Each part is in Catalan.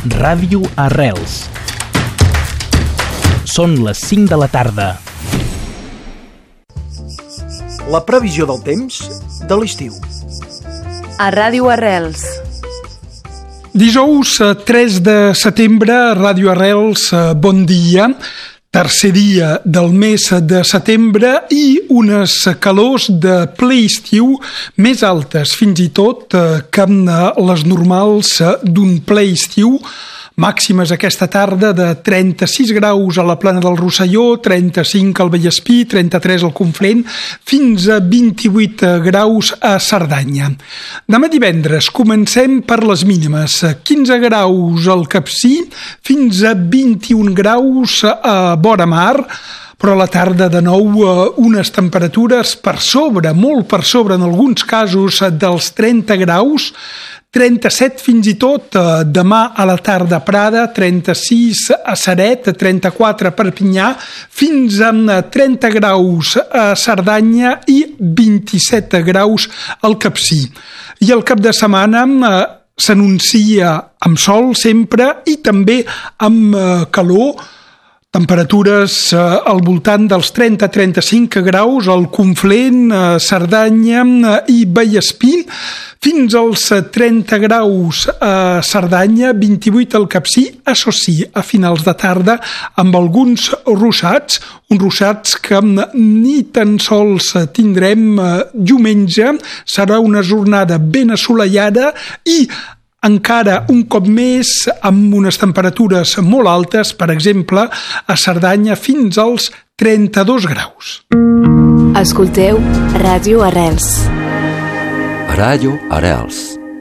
Ràdio Arrels. Són les 5 de la tarda. La previsió del temps de l'estiu. A Ràdio Arrels. Dijous 3 de setembre, Ràdio Arrels, bon dia. Tercer dia del mes de setembre i unes calors de ple estiu més altes fins i tot que les normals d'un ple estiu. Màximes aquesta tarda de 36 graus a la Plana del Rosselló, 35 al Vallespí, 33 al Conflent, fins a 28 graus a Cerdanya. Demà divendres comencem per les mínimes, 15 graus al Capcir, fins a 21 graus a vora mar, però a la tarda de nou unes temperatures per sobre, molt per sobre en alguns casos dels 30 graus, 37 fins i tot demà a la tarda a Prada, 36 a Ceret, 34 a Perpinyà, fins a 30 graus a Cerdanya i 27 graus al Capcir. I el cap de setmana s'anuncia amb sol sempre i també amb calor, temperatures al voltant dels 30-35 graus al Conflent, Cerdanya i Vallespí, fins als 30 graus a Cerdanya, 28 al Capcir, això sí, a finals de tarda, amb alguns ruixats, uns ruixats que ni tan sols tindrem diumenge. Serà una jornada ben assolellada i encara un cop més amb unes temperatures molt altes, per exemple, a Cerdanya fins als 32 graus. Escolteu Ràdio Arrels. Ràdio Arrels.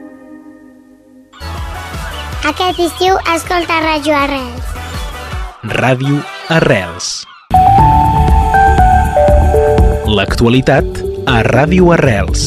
Aquest estiu escolta Ràdio Arrels. Ràdio Arrels. L'actualitat a Ràdio Arrels.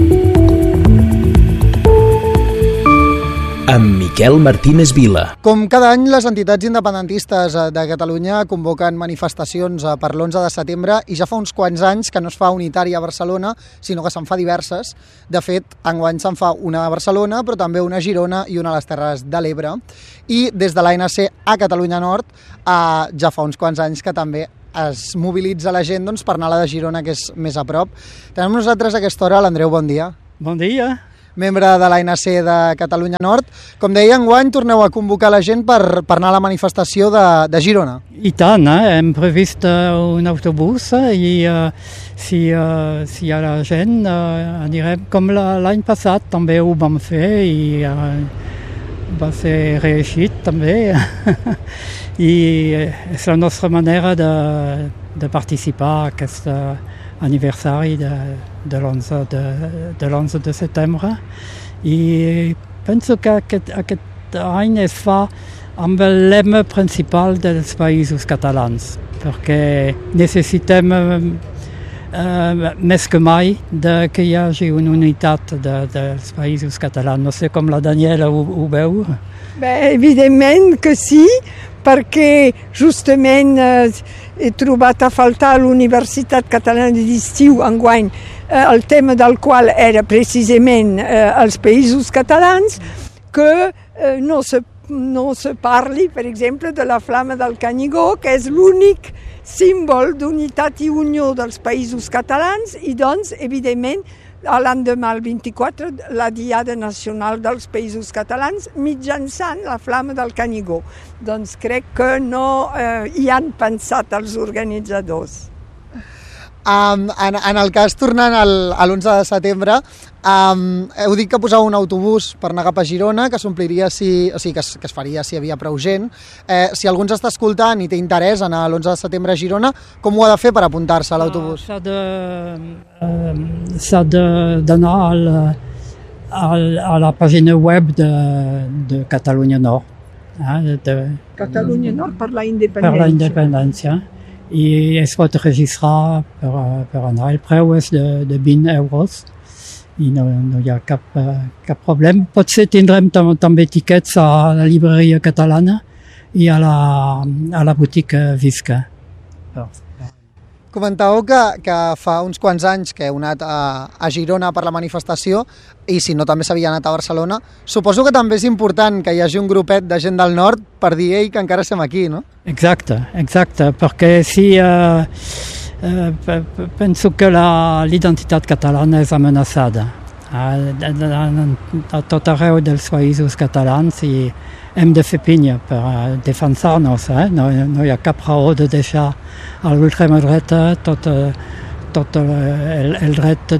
Amb Miquel Martínez Vila. Com cada any, les entitats independentistes de Catalunya convoquen manifestacions per l'11 de setembre i ja fa uns quants anys que no es fa unitària a Barcelona, sinó que se'n fa diverses. De fet, enguany se'n fa una a Barcelona, però també una a Girona i una a les Terres de l'Ebre. I des de l'ANC a Catalunya Nord ja fa uns quants anys que també es mobilitza la gent per anar a la de Girona, que és més a prop. Tenim nosaltres a aquesta hora l'Andreu, bon dia. Bon dia. Membre de l'ANC de Catalunya Nord. Com deia, enguany torneu a convocar la gent per anar a la manifestació de Girona. I tant, hem previst un autobús i si hi ha la gent anirem com l'any passat, també ho vam fer i va ser reeixit també. I és la nostra manera de participar a aquest aniversari de l'11 de setembre i penso que aquest any es fa amb el lema principal dels països catalans, perquè necessitem més que mai que hi hagi una unitat dels països catalans. No sé com la Daniela ho veu. Bé, evidentment que sí, perquè justament he trobat a faltar a l'Universitat Catalana d'Estiu enguany el tema del qual era precisament els països catalans, que no se parli, per exemple, de la Flama del Canigó, que és l'únic símbol d'unitat i unió dels països catalans, i doncs, evidentment, l'endemà, el 24, la Diada Nacional dels Països Catalans, mitjançant la Flama del Canigó. Doncs crec que no hi han pensat els organitzadors. En el cas, tornant a l'11 de setembre, heu dit que poseu un autobús per anar cap a Girona, que s'ompliria, que es faria si hi havia prou gent. Si algú ens està escoltant i té interès en l'11 de setembre a Girona, com ho ha de fer per apuntar-se a l'autobús? S'ha d'anar a la pàgina web de Catalunya Nord. Catalunya Nord per la independència. Per la independència. I es pot registrar per anar. El preu és de 20 euros i no hi ha cap problema. Potser tindrem també tiquets a la llibreria catalana i a la botiga Visca. Comentàveu que fa uns quants anys que heu anat a Girona per la manifestació i si no també s'havia anat a Barcelona. Suposo que també és important que hi hagi un grupet de gent del nord per dir ei, que encara estem aquí, no? Exacte, perquè si penso que l'identitat catalana és amenaçada a tot arreu dels països catalans i hem de fer pinya per defensar-nos. No hi ha cap raó de deixar a l'última dreta tot el dret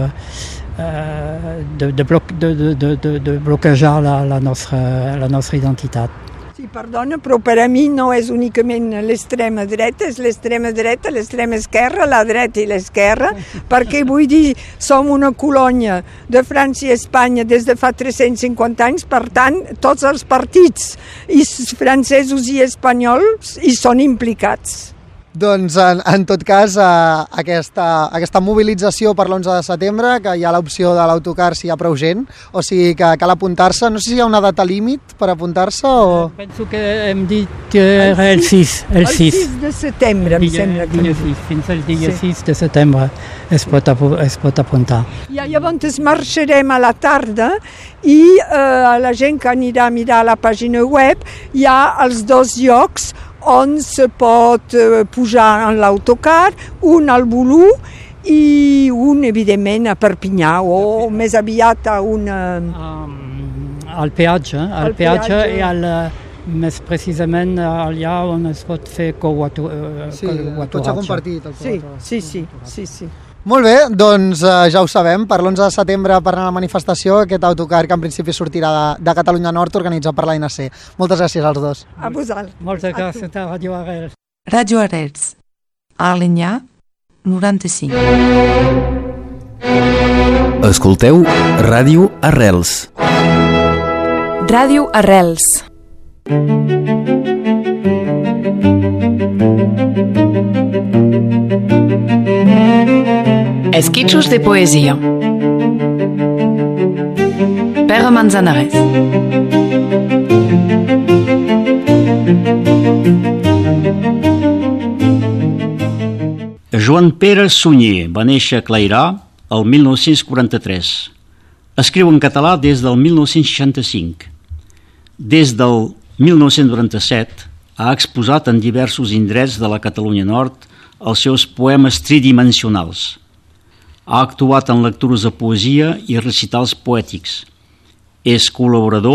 de bloquejar la nostra identitat. Sí, perdona, però per a mi no és únicament l'extrema dreta, és l'extrema dreta, l'extrema esquerra, la dreta i l'esquerra, perquè vull dir, som una colònia de França i Espanya des de fa 350 anys, per tant, tots els partits i francesos i espanyols hi són implicats. Doncs, en tot cas, aquesta mobilització per l'11 de setembre, que hi ha l'opció de l'autocar si hi ha prou gent, o sigui que cal apuntar-se. No sé si hi ha una data límit per apuntar-se o... Penso que hem dit que era el 6. El 6 de setembre, em sembla. Fins al dia 6 de setembre es pot apuntar. I llavors marxarem a la tarda i la gent que anirà a mirar la pàgina web hi ha els dos llocs on se pot pujar en l'autocar, un al Bolú i un, evidentment, a Perpinyà o més aviat a al peatge. Al peatge i més precisament allà on es pot fer coaturatge. Sí, cotxe compartit. Sí. Molt bé, doncs ja ho sabem, per l'11 de setembre per anar a la manifestació, aquest autocar que en principi sortirà de Catalunya Nord organitzat per l'ANC. Moltes gràcies als dos. A vosaltres. Moltes gràcies a Ràdio Arrels. Ràdio Arrels. A Alinyà, 95. Escolteu Ràdio Arrels. Ràdio Arrels. Esquitxos de poesia. Pere Manzanares. Joan Pere Sunyer va néixer a Clairà el 1943. Escriu en català des del 1965. Des del 1997 ha exposat en diversos indrets de la Catalunya Nord els seus poemes tridimensionals. Ha actuat en lectures de poesia i recitals poètics. És col·laborador